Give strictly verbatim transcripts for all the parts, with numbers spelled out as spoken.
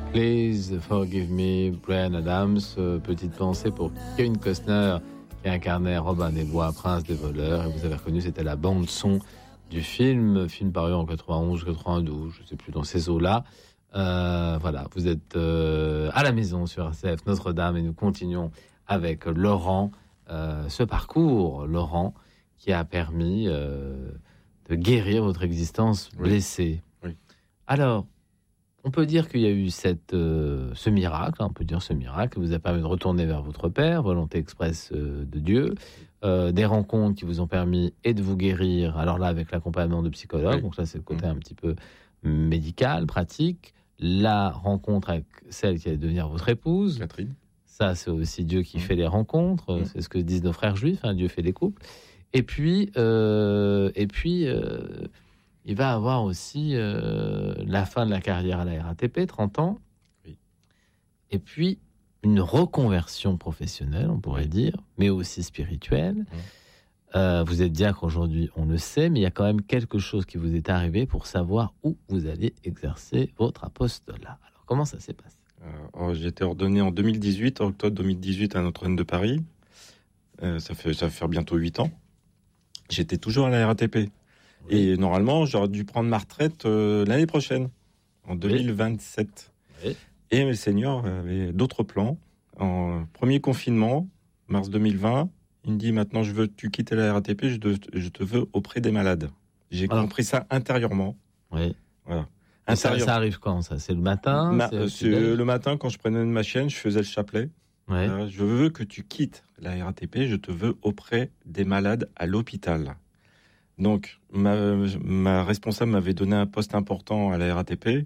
Please Forgive Me, Bryan Adams. Euh, petite pensée pour Kevin Costner qui incarnait Robin des Bois, prince des voleurs. Et vous avez reconnu, c'était la bande son du film, film paru en quatre-vingt-onze, quatre-vingt-douze, je ne sais plus, dans ces eaux-là. Euh, voilà, vous êtes euh, à la maison sur R C F Notre-Dame et nous continuons avec Laurent, euh, ce parcours, Laurent, qui a permis euh, de guérir votre existence blessée. Oui. Oui. Alors, on peut dire qu'il y a eu cette, euh, ce miracle, hein, on peut dire ce miracle, qui vous a permis de retourner vers votre Père, volonté expresse euh, de Dieu, euh, des rencontres qui vous ont permis et de vous guérir, alors là avec l'accompagnement de psychologue, oui. Donc ça c'est le côté mmh. un petit peu médical, pratique, la rencontre avec celle qui allait devenir votre épouse, Catherine. Ça c'est aussi Dieu qui mmh. fait les rencontres, mmh. c'est ce que disent nos frères juifs, hein, Dieu fait les couples, et puis, euh, et puis euh, il va avoir aussi euh, la fin de la carrière à la R A T P, trente ans. Oui. Et puis, une reconversion professionnelle, on pourrait oui. dire, mais aussi spirituelle. Oui. Euh, vous êtes diacre aujourd'hui, on le sait, mais il y a quand même quelque chose qui vous est arrivé pour savoir où vous allez exercer votre apostolat. Alors, comment ça s'est passé ? euh, J'ai été ordonné en deux mille dix-huit, en octobre deux mille dix-huit, à Notre-Dame de Paris. Euh, ça, fait, ça va faire bientôt huit ans. J'étais toujours à la R A T P. Oui. Et normalement, j'aurais dû prendre ma retraite euh, l'année prochaine, en deux mille vingt-sept. Oui. Et le Seigneur avait d'autres plans. En premier confinement, mars deux mille vingt, il me dit, maintenant, je veux que tu quittes la R A T P, je te, je te veux auprès des malades. J'ai voilà. compris ça intérieurement. Oui. Voilà. Intérieur... Ça, ça arrive quand, ça ? C'est le matin Ma, c'est c'est le matin, quand je prenais ma chienne, je faisais le chapelet. Ouais. Euh, je veux que tu quittes la R A T P, je te veux auprès des malades à l'hôpital. Donc, ma, ma responsable m'avait donné un poste important à la R A T P.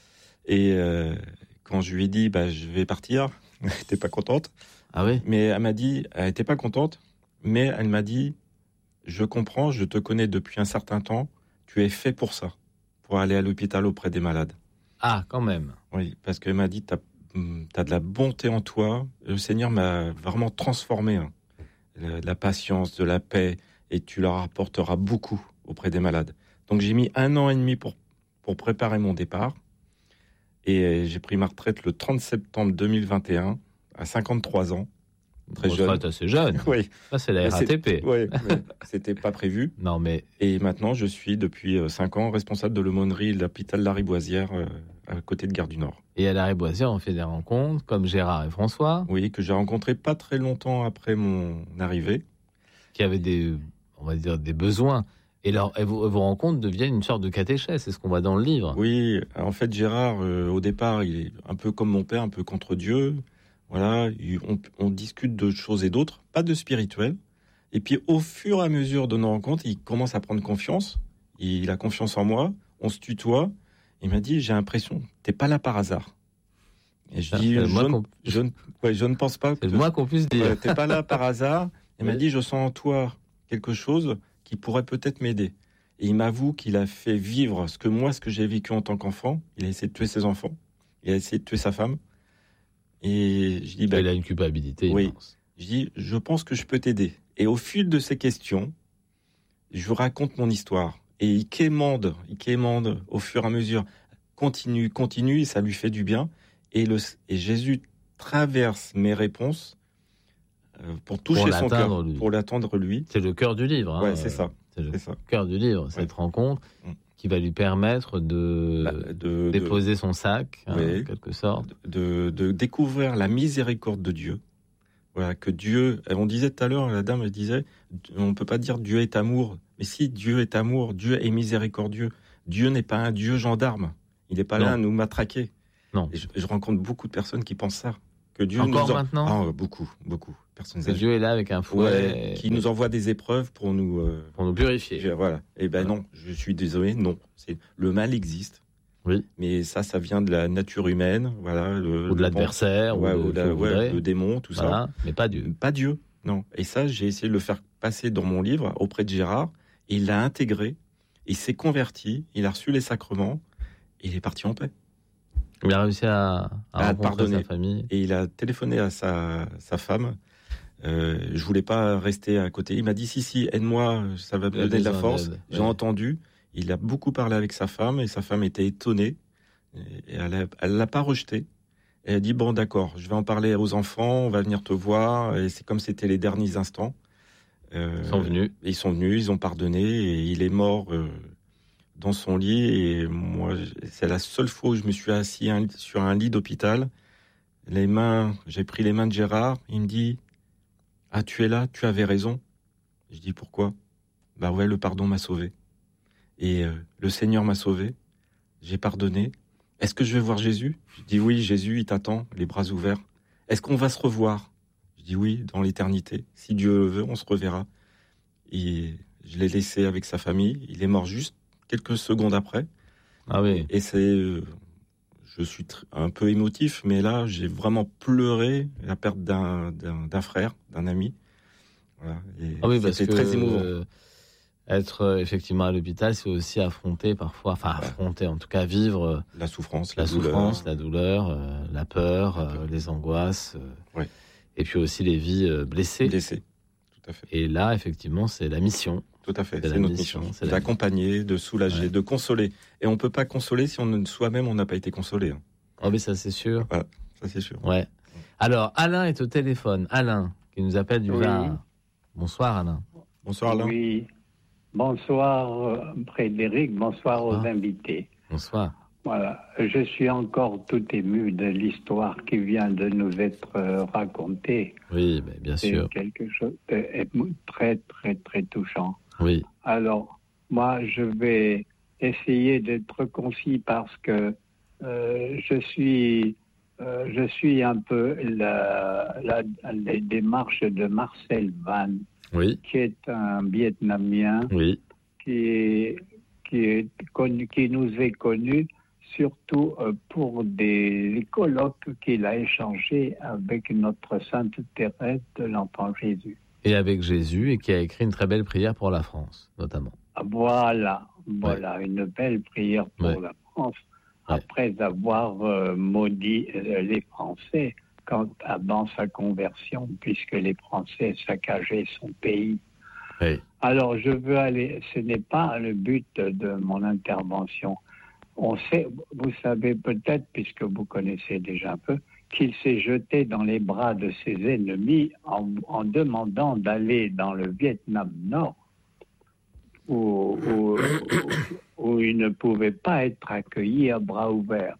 Et euh, quand je lui ai dit, bah, je vais partir, elle n'était pas contente. Ah oui ? Mais elle m'a dit, elle n'était pas contente, mais elle m'a dit, je comprends, je te connais depuis un certain temps, tu es fait pour ça, pour aller à l'hôpital auprès des malades. Ah, quand même. Oui, parce qu'elle m'a dit, tu as de la bonté en toi. Le Seigneur m'a vraiment transformé. Hein. De la patience, de la paix. Et tu leur apporteras beaucoup auprès des malades. Donc j'ai mis un an et demi pour, pour préparer mon départ. Et j'ai pris ma retraite le trente septembre deux mille vingt et un, à cinquante-trois ans. Très jeune. Retraite assez jeune. Oui. Ça, c'est la R A T P. Oui, mais c'était pas prévu. Non, mais... Et maintenant, je suis depuis cinq ans responsable de l'aumônerie de l'hôpital Lariboisière, euh, à côté de Gare du Nord. Et à Lariboisière, on fait des rencontres comme Gérard et François. Oui, que j'ai rencontré pas très longtemps après mon arrivée. Qui avaient des... on va dire, des besoins. Et, leur, et vos, vos rencontres deviennent une sorte de catéchèse, c'est ce qu'on voit dans le livre. Oui, en fait, Gérard, euh, au départ, il est un peu comme mon père, un peu contre Dieu. Voilà, on, on discute de choses et d'autres, pas de spirituel. Et puis, au fur et à mesure de nos rencontres, il commence à prendre confiance. Il a confiance en moi. On se tutoie. Il m'a dit, j'ai l'impression, t'es pas là par hasard. Et je dis, je, ne, je, ne, ouais, je ne pense pas. C'est que le moins qu'on puisse dire. Ouais, t'es pas là par hasard. Il oui. m'a dit, je sens en toi quelque chose qui pourrait peut-être m'aider. Et il m'avoue qu'il a fait vivre ce que moi, ce que j'ai vécu en tant qu'enfant. Il a essayé de tuer ses enfants. Il a essayé de tuer sa femme. Et je dis, bah, il a une culpabilité oui. immense. Je dis, je pense que je peux t'aider. Et au fil de ces questions, je vous raconte mon histoire. Et il quémande, il quémande au fur et à mesure. Continue, continue, et ça lui fait du bien. Et, le, et Jésus traverse mes réponses pour toucher pour son cœur, lui. pour l'attendre lui. C'est le cœur du livre. Hein. Ouais, c'est ça. C'est le c'est ça. cœur du livre, cette ouais. rencontre mmh. qui va lui permettre de, bah, de déposer de, son sac, hein, oui, en quelque sorte. De, de découvrir la miséricorde de Dieu. Voilà, que Dieu, on disait tout à l'heure, la dame elle disait, on ne peut pas dire Dieu est amour. Mais si Dieu est amour, Dieu est miséricordieux. Dieu n'est pas un Dieu gendarme. Il n'est pas non. là à nous matraquer. Non. Et je, je rencontre beaucoup de personnes qui pensent ça. Que Dieu Encore nous en... maintenant oh, beaucoup, beaucoup. Personnes que Dieu est là avec un fouet. Ouais, qui et... nous envoie des épreuves pour nous... Euh... Pour nous purifier. Voilà. Et ben voilà. non, je suis désolé, non. C'est... Le mal existe. Oui. Mais ça, ça vient de la nature humaine. Voilà, le, ou de l'adversaire, ouais, ou, ou, de, ouais, le démon, tout voilà. ça. Mais pas Dieu. Pas Dieu, non. Et ça, j'ai essayé de le faire passer dans mon livre auprès de Gérard. Et il l'a intégré. Il s'est converti. Il a reçu les sacrements. Et il est parti en paix. Il a réussi à, à, à pardonner sa famille. Et il a téléphoné à sa, sa femme. Euh, je voulais pas rester à côté. Il m'a dit si si aide-moi, ça va me donner de la force. J'ai ouais. entendu. Il a beaucoup parlé avec sa femme et sa femme était étonnée Et elle a, elle l'a pas rejeté. Et elle a dit bon d'accord, je vais en parler aux enfants, on va venir te voir. Et c'est comme c'était les derniers instants. Euh, Ils sont venus. Ils sont venus, ils ont pardonné et il est mort euh, dans son lit. Et moi, c'est la seule fois où je me suis assis un, sur un lit d'hôpital. Les mains, j'ai pris les mains de Gérard. Il me dit ah tu es là, tu avais raison. Je dis pourquoi? Bah ouais, le pardon m'a sauvé. Et euh, le Seigneur m'a sauvé. J'ai pardonné. Est-ce que je vais voir Jésus? Je dis oui, Jésus, il t'attend, les bras ouverts. Est-ce qu'on va se revoir? Je dis oui, dans l'éternité. Si Dieu le veut, on se reverra. Et je l'ai laissé avec sa famille. Il est mort juste quelques secondes après. Ah oui. Et c'est, euh, je suis tr- un peu émotif, mais là, j'ai vraiment pleuré la perte d'un, d'un, d'un frère, d'un ami. Voilà. Et Ah oui, parce c'était que très émouvant. euh, être euh, effectivement à l'hôpital, c'est aussi affronter parfois, enfin Ouais. affronter, en tout cas vivre euh, La souffrance, la la, douleur. souffrance, la douleur, euh, la peur, La euh, peur. les angoisses, euh, Ouais. et puis aussi les vies euh, blessées. Blessé. Tout à fait. Et là, effectivement, c'est la mission. Tout à fait. C'est C'est, la notre mission, mission. c'est la D'accompagner, de soulager, Ouais. de consoler. Et on peut pas consoler si on ne- soi-même on n'a pas été consolé. hein. Oh, mais ça, c'est sûr. Ça c'est sûr. Ouais. Alors, Alain est au téléphone. Alain, qui nous appelle du Oui. Var. Bonsoir, Alain. Bonsoir Alain. Oui. Bonsoir euh, Frédéric, bonsoir aux Bonsoir. invités. Bonsoir. Voilà, je suis encore tout ému de l'histoire qui vient de nous être euh, racontée. Oui, mais bien C'est sûr. quelque chose de émo- très très très touchant. Oui. Alors, moi, je vais essayer d'être concis parce que euh, je suis euh, je suis un peu la, la, les démarches de Marcel Van, Oui. qui est un Vietnamien Oui. qui, est, qui, est connu, qui nous est connu surtout euh, pour des les colloques qu'il a échangés avec notre Sainte Thérèse de l'Enfant Jésus. Et avec Jésus, et qui a écrit une très belle prière pour la France, notamment. Voilà, voilà, ouais. Une belle prière pour ouais. la France, ouais. après avoir euh, maudit euh, les Français quand, avant sa conversion, puisque les Français saccageaient son pays. Oui. Alors, je veux aller, ce n'est pas le but de mon intervention. On sait, vous savez peut-être, puisque vous connaissez déjà un peu, qu'il s'est jeté dans les bras de ses ennemis en, en demandant d'aller dans le Vietnam Nord, où, où, où il ne pouvait pas être accueilli à bras ouverts.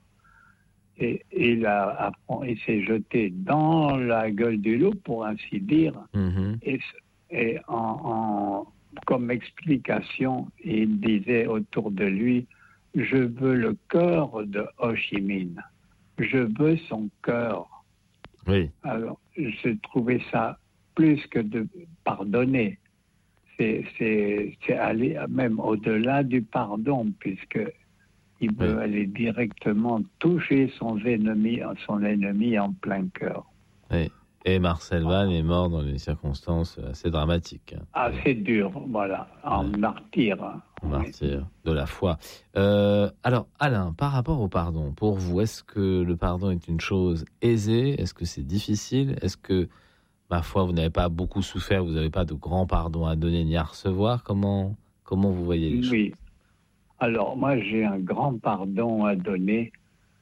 Et il, a, il s'est jeté dans la gueule du loup, pour ainsi dire, mm-hmm. et, et en, en, comme explication, il disait autour de lui: je veux le cœur de Ho Chi Minh. Je veux son cœur. Oui. Alors, j'ai trouvé ça plus que de pardonner. C'est, c'est, c'est aller même au-delà du pardon, puisqu'il veut oui. aller directement toucher son ennemi, son ennemi en plein cœur. Oui. Et Marcel Van est mort dans des circonstances assez dramatiques. Assez dures, voilà, en ouais. martyr. Martyr de la foi. Euh, alors, Alain, par rapport au pardon, pour vous, est-ce que le pardon est une chose aisée? Est-ce que c'est difficile? Est-ce que, ma foi, vous n'avez pas beaucoup souffert, vous n'avez pas de grand pardon à donner ni à recevoir? Comment, comment vous voyez les choses? Oui. Alors, moi, j'ai un grand pardon à donner,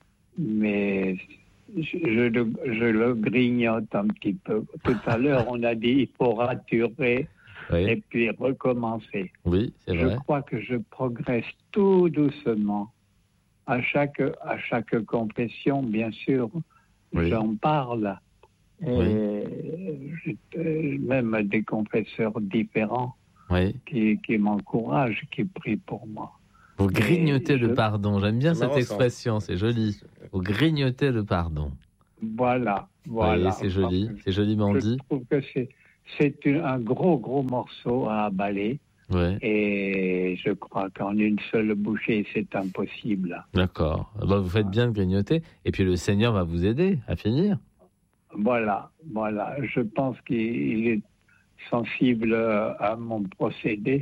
mais je, je, le, je le grignote un petit peu. Tout à l'heure, on a dit il faut raturer. Oui. Et puis recommencer. Oui, c'est vrai. Je crois que je progresse tout doucement. À chaque, à chaque confession, bien sûr, oui. j'en parle. Et oui. je, même des confesseurs différents oui. qui, qui m'encouragent, qui prient pour moi. Vous grignotez le je... pardon. J'aime bien c'est cette expression, c'est joli. Vous grignotez le pardon. Voilà, voilà. Oui, c'est joli, c'est joliment je dit. Je trouve que c'est... C'est un gros, gros morceau à avaler. Ouais. Et je crois qu'en une seule bouchée, c'est impossible. D'accord. Bah, vous faites bien de grignoter. Et puis le Seigneur va vous aider à finir. Voilà, voilà. Je pense qu'il est sensible à mon procédé.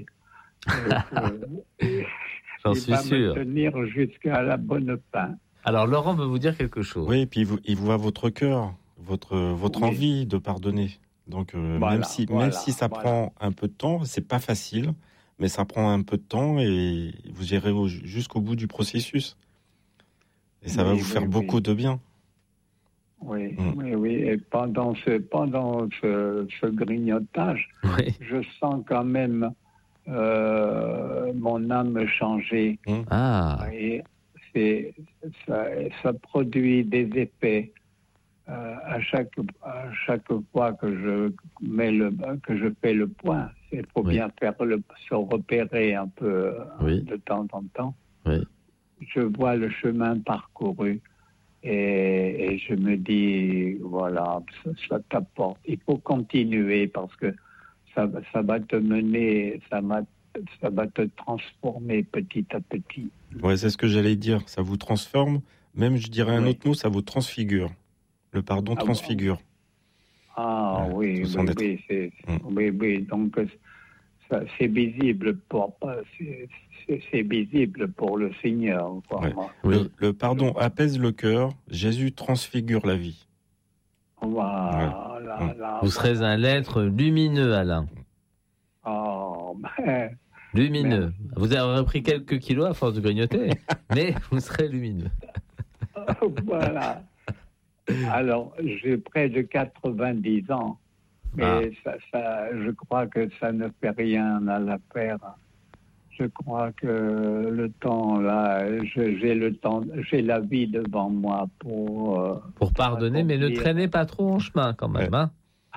J'en suis va sûr. Me tenir jusqu'à la bonne fin. Alors Laurent veut vous dire quelque chose. Oui, et puis il, vous, il voit votre cœur, votre, votre oui. envie de pardonner. Donc euh, voilà, même si voilà, même si ça voilà. prend un peu de temps, c'est pas facile, mais ça prend un peu de temps et vous irez au, jusqu'au bout du processus. Et ça va Oui, vous faire oui, beaucoup oui. de bien. Oui, Mm. oui, oui. Et pendant ce, pendant ce, ce grignotage, Oui. je sens quand même euh, mon âme changer. Mm. Ah, Et c'est, ça, ça produit des effets euh, à chaque à chaque fois que je mets le que je fais le point. Il faut Oui. bien faire le, se repérer un peu Oui. de temps en temps. oui. Je vois le chemin parcouru. Et, et je me dis, voilà, ça, ça t'apporte. Il faut continuer parce que ça, ça va te mener, ça va, ça va te transformer petit à petit. Ouais, c'est ce que j'allais dire. Ça vous transforme. Même, je dirais un Oui. autre mot, ça vous transfigure. Le pardon Ah, transfigure. Ah Ouais, oui, tout s'en oui, être. oui, c'est, Mm. oui, oui. Donc ça, c'est visible pour c'est, c'est, c'est visible pour le Seigneur. Quoi, Ouais. moi. Oui. Le, le pardon apaise le cœur. Jésus transfigure la vie. Voilà, Ouais. là, Vous serez voilà. un être lumineux, Alain. Oh, ben, Lumineux. Merci. Vous avez repris quelques kilos à force de grignoter, mais vous serez lumineux. voilà. Alors, j'ai près de quatre-vingt-dix ans, mais Ah. ça, ça, je crois que ça ne fait rien à l'affaire. Je crois que le temps, là, je- j'ai le temps, j'ai la vie devant moi pour. euh, Pour pardonner, mais ne accomplir. traînez pas trop en chemin quand même. Hein.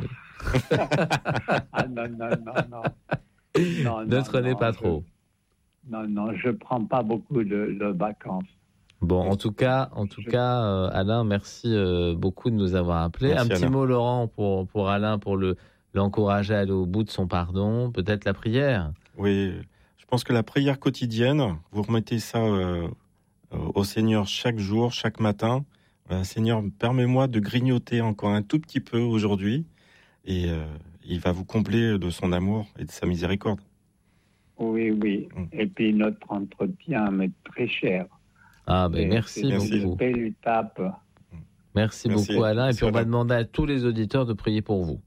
Ah non, non, non, non. Non, ne non, traînez non, pas je- trop. Non, non, je prends pas beaucoup de, de vacances. Bon, en tout cas, en tout Je- cas, euh, Alain, merci euh, beaucoup de nous avoir appelés. Merci, Un petit Alain. mot, Laurent, pour pour Alain, pour le l'encourager à aller au bout de son pardon. Peut-être la prière. Oui, je pense que la prière quotidienne, vous remettez ça euh, au Seigneur chaque jour, chaque matin. Euh, Seigneur, permets-moi de grignoter encore un tout petit peu aujourd'hui, et euh, il va vous combler de son amour et de sa miséricorde. Oui, oui. Mm. Et puis notre entretien m'est très cher. Ah ben Et merci c'est Merci. une beaucoup. belle étape. Merci, Merci. beaucoup Alain. Et Merci, puis on va Alain. demander à tous les auditeurs de prier pour vous.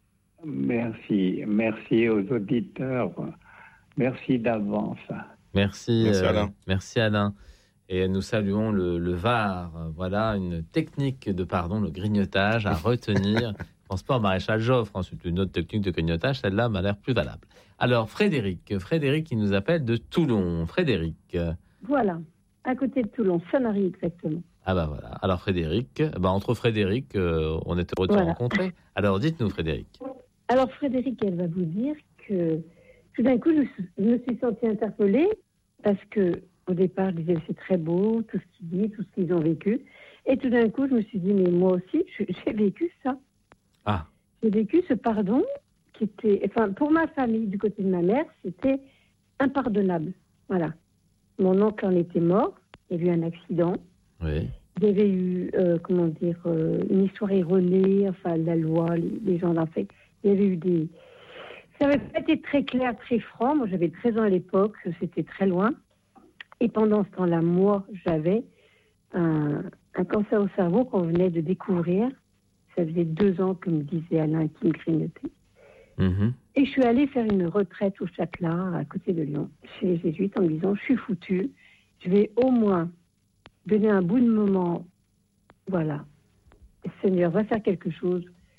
Merci. Merci aux auditeurs. Merci d'avance. Merci, Merci, euh, Alain. merci Alain. Et nous saluons le, le V A R. Voilà une technique de pardon, le grignotage à retenir. Je pense pas au maréchal Joffre, hein, c'est une autre technique de grignotage. Celle-là m'a l'air plus valable. Alors Frédéric, Frédéric qui nous appelle de Toulon. Frédéric. Voilà, à côté de Toulon, Sanary exactement. Ah bah voilà. Alors Frédéric, bah entre Frédéric, euh, on était heureux de se Voilà. rencontrer. Alors dites-nous Frédéric. Alors Frédéric, elle va vous dire que tout d'un coup, je, me suis- je me suis sentie interpellée parce que au départ, je disais c'est très beau, tout ce qu'ils disent, tout ce qu'ils ont vécu. Et tout d'un coup, je me suis dit, mais moi aussi, je- j'ai vécu ça. Ah. J'ai vécu ce pardon qui était, enfin, pour ma famille, du côté de ma mère, c'était impardonnable. Voilà. Mon oncle en était mort, il y a eu un accident. Oui. Il y avait eu, euh, comment dire, euh, une histoire erronée, enfin, la loi, les, les gens l'ont fait. Il y avait eu des... Ça n'avait pas été très clair, très franc. Moi, j'avais treize ans à l'époque, c'était très loin. Et pendant ce temps-là, moi, j'avais un, un cancer au cerveau qu'on venait de découvrir. Ça faisait deux ans que me disait Alain qui me grignotait. Mhm. Et je suis allée faire une retraite au Châtelat, à côté de Lyon, chez les Jésuites, en me disant, je suis foutue, je vais au moins donner un bout de moment, voilà, le Seigneur va faire quelque chose,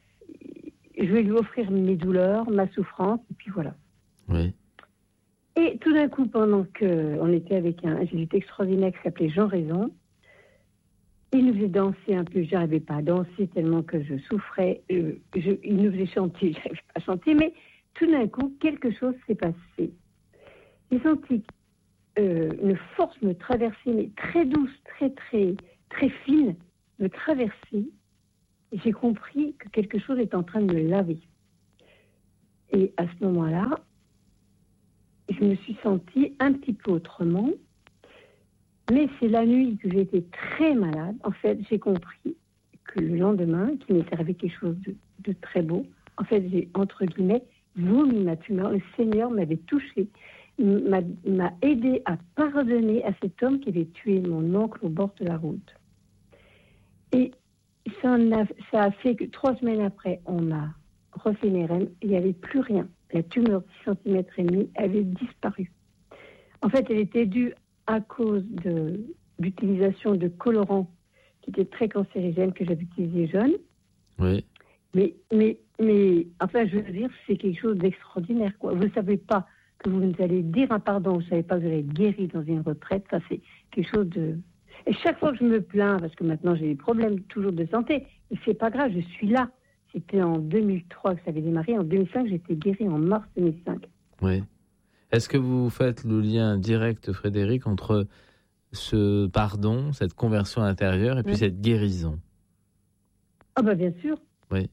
je vais lui offrir mes douleurs, ma souffrance, et puis voilà. Oui. Et tout d'un coup, pendant qu'on était avec un jésuite extraordinaire qui s'appelait Jean Raison, il nous faisait danser un peu, j'arrivais pas à danser tellement que je souffrais, euh, je, il nous faisait chanter, j'arrivais pas à chanter, mais tout d'un coup, quelque chose s'est passé. J'ai senti euh, une force me traverser, mais très douce, très, très, très fine, me traverser. Et j'ai compris que quelque chose est en train de me laver. Et à ce moment-là, je me suis sentie un petit peu autrement. Mais c'est la nuit que j'ai été très malade. En fait, j'ai compris que le lendemain, qu'il m'est arrivé quelque chose de, de très beau. En fait, j'ai, entre guillemets, vomi ma tumeur. Le Seigneur m'avait touchée, m'a, m'a aidé à pardonner à cet homme qui avait tué mon oncle au bord de la route. Et ça, en a, ça a fait que trois semaines après, on m'a refait une R M. Il n'y avait plus rien. La tumeur de six centimètres et demi avait disparu. En fait, elle était due à cause de, d'utilisation de colorants qui étaient très cancérigènes que j'avais utilisés jeune. Oui. Mais, mais, mais, enfin, je veux dire, c'est quelque chose d'extraordinaire, quoi. Vous ne savez pas que vous allez dire un pardon, vous ne savez pas que vous allez être guéri dans une retraite, ça, c'est quelque chose de... Et chaque fois que je me plains, parce que maintenant j'ai des problèmes toujours de santé, mais c'est pas grave, je suis là. C'était en deux mille trois que ça avait démarré, en deux mille cinq, j'étais guérie en mars deux mille cinq. Oui. Est-ce que vous faites le lien direct, Frédéric, entre ce pardon, cette conversion intérieure, et puis oui. cette guérison? Ah bah bien sûr. Oui.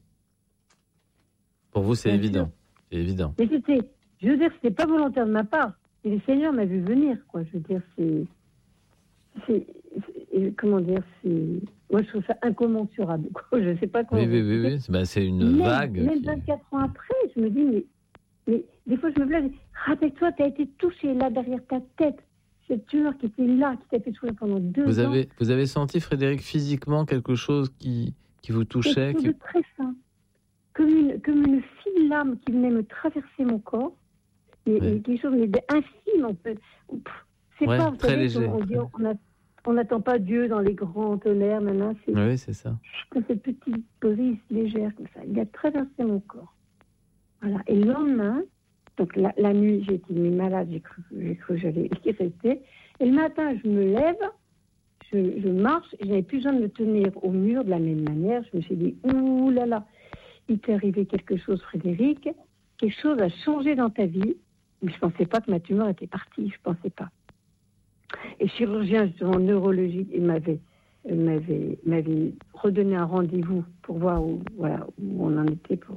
Pour vous, c'est bien évident. Sûr. C'est évident. Mais c'était, je veux dire, c'était pas volontaire de ma part. Et le Seigneur m'a vu venir, quoi. Je veux dire, c'est, c'est, c'est comment dire, c'est, moi je trouve ça incommensurable, quoi. Je sais pas comment. Oui, oui, oui, oui. Ben, c'est une même, vague. Même qui... vingt-quatre ans après, je me dis, mais, mais des fois je me plains, rappelle-toi, tu as été touché là derrière ta tête. Cette tumeur qui était là, qui t'a fait souffrir pendant deux vous ans. Avez, vous avez senti, Frédéric, physiquement quelque chose qui, qui vous touchait? Quelque chose qui... de très fin. Comme une, comme une fine lame qui venait me traverser mon corps. Mais, oui. mais quelque chose d'infime, on peut. C'est ouais, pas, très savez, léger. On dit, on n'attend pas Dieu dans les grands tonnerres, maintenant. C'est, oui, c'est ça. Comme cette petite brise légère, comme ça. Il a traversé mon corps. Voilà. Et le lendemain, donc la, la nuit, j'ai été malade, j'ai cru, j'ai cru que j'allais y rester. Et le matin, je me lève, je, je marche, et j'avais plus besoin de me tenir au mur de la même manière. Je me suis dit, ouh là là, il t'est arrivé quelque chose, Frédéric. Quelque chose a changé dans ta vie. Mais je ne pensais pas que ma tumeur était partie, je ne pensais pas. Et le chirurgien, justement, neurologique, il m'avait, m'avait, m'avait redonné un rendez-vous pour voir où, voilà, où on en était pour...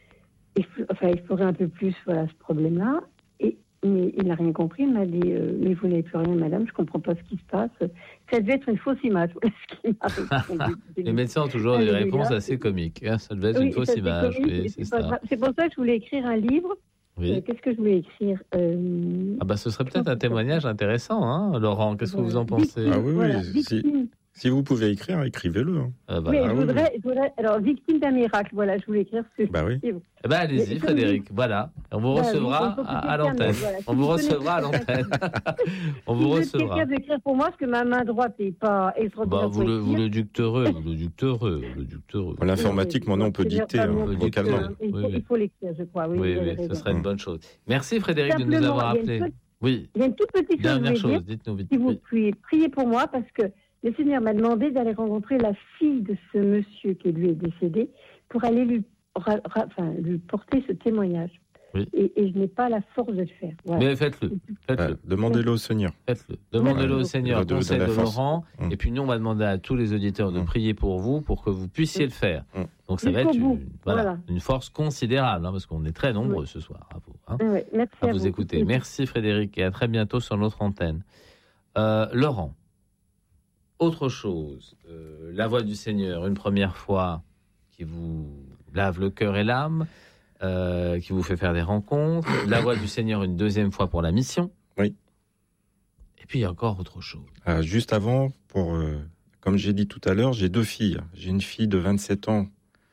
Enfin, explorer un peu plus voilà, ce problème-là. Et, mais il n'a rien compris. Il m'a dit euh, mais vous n'avez plus rien, madame, je ne comprends pas ce qui se passe. Ça devait être une fausse image. Ce qui Les médecins ont toujours des réponses assez comiques. Hein. Ça devait être oui, une fausse image. Oui, c'est, c'est, ça. c'est pour ça que je voulais écrire un livre. Oui. Euh, qu'est-ce que je voulais écrire euh... ah bah, ce serait peut-être un témoignage intéressant, hein, Laurent. Qu'est-ce voilà. que vous en pensez? Ah oui, voilà, oui. Si, si vous pouvez écrire, écrivez-le. Hein. Ah bah, oui, ah je, oui, voudrais, oui. je voudrais... Alors, victime d'un miracle, voilà, je voulais écrire ce bah oui. livre. Eh ben, allez-y, Frédéric, vous... voilà. On vous recevra bah, oui, à, à l'antenne. Voilà. On vous recevra à l'antenne. On vous recevra. Quelqu'un d'écrire pour moi, parce que ma main droite n'est pas extraordinaire. Bah, vous, le, vous le dicterez, vous le dicterez, le dicterez. En l'informatique, maintenant, on peut dicter hein, vocalement. Il faut, il faut l'écrire, je crois. Oui, oui, oui, oui ce serait une bonne chose. Merci, Frédéric, Simplement, de nous avoir appelés. Oui. Il y a une toute petite Dernière chose, chose, dites-nous vite. Si vous pouvez prier pour moi, parce que le Seigneur m'a demandé d'aller rencontrer la fille de ce monsieur qui lui est décédé pour aller lui, ra, ra, enfin, lui porter ce témoignage. Oui. Et, et je n'ai pas la force de le faire. Voilà. Mais faites-le. faites-le. Bah, demandez-le au Seigneur. Faites-le. Demandez-le ouais. au Seigneur, conseil de, de Laurent. Mmh. Et puis nous, on va demander à tous les auditeurs de mmh. prier pour vous, pour que vous puissiez mmh. le faire. Mmh. Donc ça va être une, voilà, voilà. une force considérable, hein, parce qu'on est très nombreux oui. ce soir à vous, hein, oui. Merci à, à vous, vous écouter. Oui. Merci Frédéric, et à très bientôt sur notre antenne. Euh, Laurent, autre chose, euh, la voix du Seigneur, une première fois, qui vous lave le cœur et l'âme, euh, qui vous fait faire des rencontres, la voix du Seigneur une deuxième fois pour la mission. Oui. Et puis il y a encore autre chose. Euh, juste avant, pour, euh, comme j'ai dit tout à l'heure, j'ai deux filles. J'ai une fille de vingt-sept ans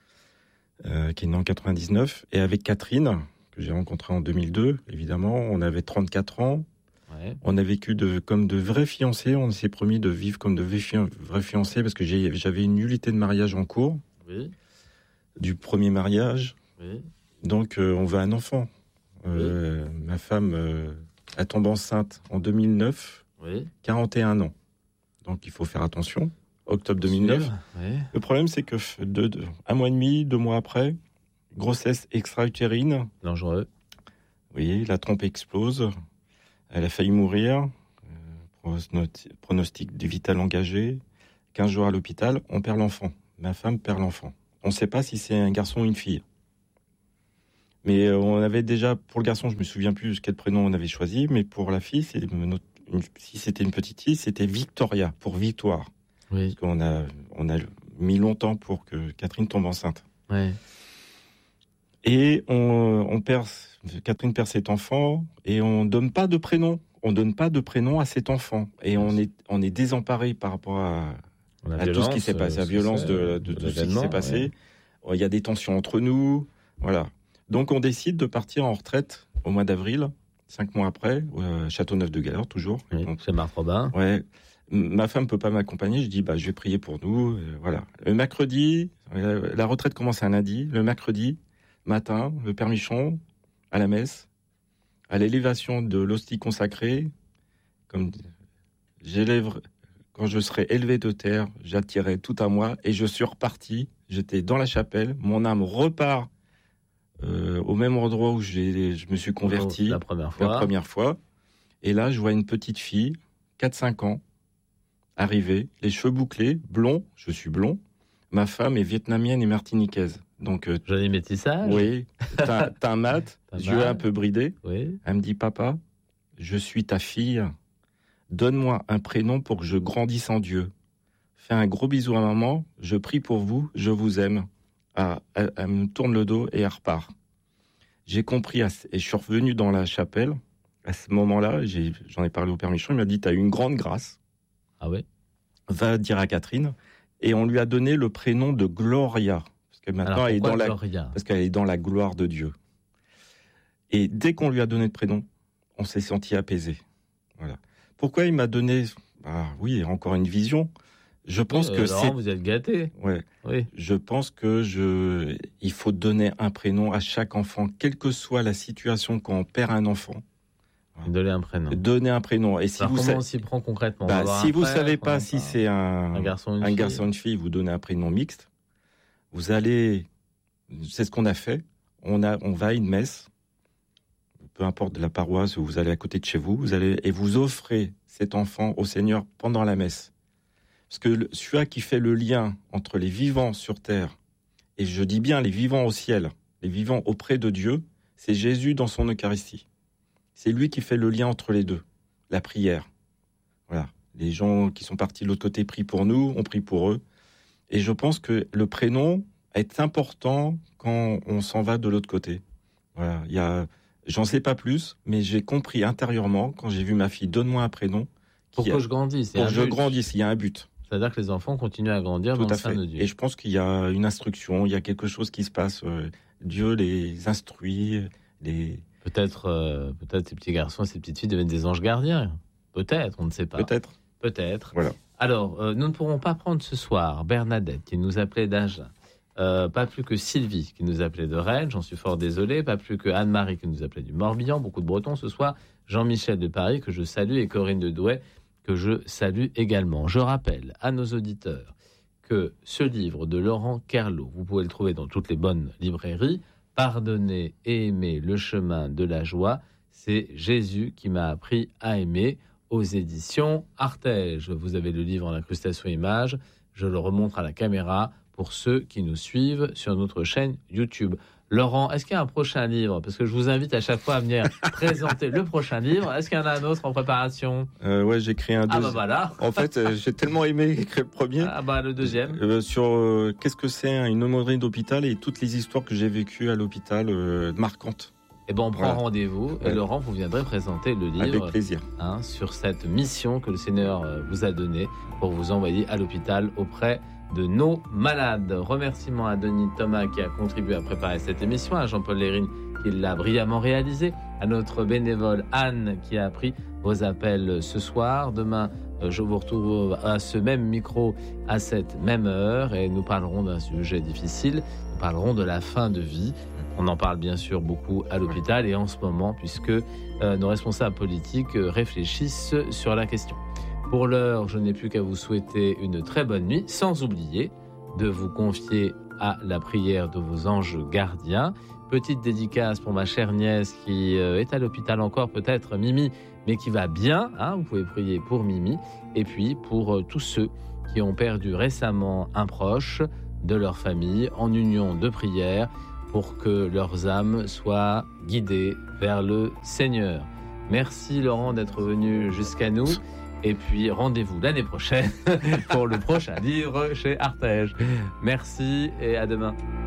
euh, qui est née en quatre-vingt-dix-neuf, et avec Catherine, que j'ai rencontrée en deux mille deux, évidemment, on avait trente-quatre ans. Ouais. On a vécu de, comme de vrais fiancés. On s'est promis de vivre comme de vrais fiancés parce que j'ai, j'avais une nullité de mariage en cours. Oui. Du premier mariage. Oui. Donc, euh, on veut un enfant. Euh, oui. Ma femme, euh, elle tombe enceinte en deux mille neuf, oui. quarante et un ans. Donc, il faut faire attention. Octobre deux mille neuf. Oui. Le problème, c'est que de, de, un mois et demi, deux mois après, grossesse extra-utérine. Dangereux. Oui, la trompe explose. Elle a failli mourir, euh, pronostic du vital engagé, quinze jours à l'hôpital, on perd l'enfant. Ma femme perd l'enfant. On ne sait pas si c'est un garçon ou une fille. Mais euh, on avait déjà, pour le garçon, je ne me souviens plus quel prénom on avait choisi, mais pour la fille, c'est notre, une, si c'était une petite fille, c'était Victoria, pour victoire. Oui. Parce qu'on a, on a mis longtemps pour que Catherine tombe enceinte. Oui. Et on, on perd... Catherine perd cet enfant et on donne pas de prénom. On donne pas de prénom à cet enfant et on est on est désemparé par rapport à, à tout ce qui s'est passé, la violence de, de, de, de ce qui s'est passé. Ouais. Il y a des tensions entre nous, voilà. Donc on décide de partir en retraite au mois d'avril, cinq mois après, euh, Châteauneuf-de-Galeur toujours. Oui, donc, c'est Marthe Robin. Ouais. Ma femme peut pas m'accompagner. Je dis, bah, je vais prier pour nous. Euh, voilà. Le mercredi, euh, la retraite commence un lundi. Le mercredi matin, le Père Michon à la messe, à l'élévation de l'hostie consacrée, comme j'élève, quand je serai élevé de terre, j'attirerai tout à moi, et je suis reparti. J'étais dans la chapelle. Mon âme repart euh, au même endroit où j'ai, je me suis converti la première fois. la première fois. Et là, je vois une petite fille, quatre cinq ans, arriver, les cheveux bouclés, blond, je suis blond. Ma femme est vietnamienne et martiniquaise. Donc, euh, joli métissage. oui, teint, teint mat, yeux mal. un peu bridés. Oui. Elle me dit, papa, je suis ta fille. Donne-moi un prénom pour que je grandisse en Dieu. Fais un gros bisou à maman. Je prie pour vous. Je vous aime. Ah, elle, elle me tourne le dos et elle repart. J'ai compris, et je suis revenu dans la chapelle. À ce moment-là, j'ai, j'en ai parlé au Père Michon. Il m'a dit, tu as eu une grande grâce. Ah ouais. Va dire à Catherine. Et on lui a donné le prénom de Gloria. Parce que maintenant, Alors, elle est dans la, Gloria parce qu'elle est dans la gloire de Dieu. Et dès qu'on lui a donné le prénom, on s'est senti apaisé. Voilà. Pourquoi il m'a donné, ah, oui, encore une vision. Je pense oui, que euh, Laurent, c'est, vous êtes gâté. ouais. Oui. Je pense que je, il faut donner un prénom à chaque enfant, quelle que soit la situation quand on perd un enfant. Donner un prénom. Donner un prénom. Et si Alors, vous comment sa... on s'y prend concrètement? bah, Si vous ne frère, savez pas enfin, si c'est un, un garçon, une un fille. garçon, une fille, vous donnez un prénom mixte. Vous allez, c'est ce qu'on a fait. On a, on va à une messe, peu importe de la paroisse où vous allez à côté de chez vous, vous allez et vous offrez cet enfant au Seigneur pendant la messe. Parce que le, celui qui fait le lien entre les vivants sur terre, et je dis bien les vivants au ciel, les vivants auprès de Dieu, c'est Jésus dans son Eucharistie. C'est lui qui fait le lien entre les deux, la prière. Voilà. Les gens qui sont partis de l'autre côté prient pour nous, on prie pour eux. Et je pense que le prénom est important quand on s'en va de l'autre côté. Voilà. Il y a, j'en sais pas plus, mais j'ai compris intérieurement, quand j'ai vu ma fille, donne-moi un prénom. Pour que a, je grandisse. Pour que je grandisse, il y a un but. C'est-à-dire que les enfants continuent à grandir Tout dans à le sein fait. de Dieu. Et je pense qu'il y a une instruction, il y a quelque chose qui se passe. Euh, Dieu les instruit, les... Peut-être, euh, peut-être ces petits garçons et ces petites filles deviennent des anges gardiens. Peut-être, on ne sait pas. Peut-être. Peut-être. Voilà. Alors, euh, nous ne pourrons pas prendre ce soir Bernadette qui nous appelait d'Agen, euh, pas plus que Sylvie qui nous appelait de Rennes, j'en suis fort désolé, pas plus que Anne-Marie qui nous appelait du Morbihan, beaucoup de Bretons ce soir, Jean-Michel de Paris que je salue et Corinne de Douai que je salue également. Je rappelle à nos auditeurs que ce livre de Laurent Kerlot, vous pouvez le trouver dans toutes les bonnes librairies, Pardonner et aimer le chemin de la joie, c'est Jésus qui m'a appris à aimer, aux éditions Artege. Vous avez le livre en incrustation image, je le remontre à la caméra pour ceux qui nous suivent sur notre chaîne YouTube. Laurent, est-ce qu'il y a un prochain livre? Parce que je vous invite à chaque fois à venir présenter le prochain livre. Est-ce qu'il y en a un autre en préparation? euh, Ouais, j'ai créé un deuxième. Ah bah voilà. En fait, euh, j'ai tellement aimé écrire le premier. Ah bah le deuxième. Euh, sur euh, qu'est-ce que c'est une aumônerie d'hôpital et toutes les histoires que j'ai vécues à l'hôpital euh, marquantes. Eh ben on prend Voilà. rendez-vous et Ouais. Laurent, vous viendrez présenter le livre. Avec plaisir. Hein, sur cette mission que le Seigneur euh, vous a donnée pour vous envoyer à l'hôpital auprès de nos malades. Remerciements à Denis Thomas qui a contribué à préparer cette émission, à Jean-Paul Lérine qui l'a brillamment réalisé, à notre bénévole Anne qui a pris vos appels ce soir. Demain, euh, je vous retrouve à ce même micro à cette même heure et nous parlerons d'un sujet difficile. Nous parlerons de la fin de vie. On en parle bien sûr beaucoup à l'hôpital et en ce moment puisque euh, nos responsables politiques euh, réfléchissent sur la question. Pour l'heure, je n'ai plus qu'à vous souhaiter une très bonne nuit, sans oublier de vous confier à la prière de vos anges gardiens. Petite dédicace pour ma chère nièce qui euh, est à l'hôpital encore, peut-être Mimi, mais qui va bien. Hein, vous pouvez prier pour Mimi. Et puis pour euh, tous ceux qui ont perdu récemment un proche de leur famille, en union de prière, pour que leurs âmes soient guidées vers le Seigneur. Merci Laurent d'être venu jusqu'à nous. Et puis rendez-vous l'année prochaine pour le prochain livre chez Artege. Merci et à demain.